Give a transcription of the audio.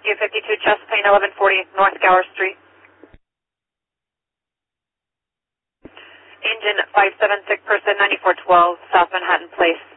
5252 Chesapeake 1140 North Gower Street. Engine 576 person 9412 South Manhattan Place.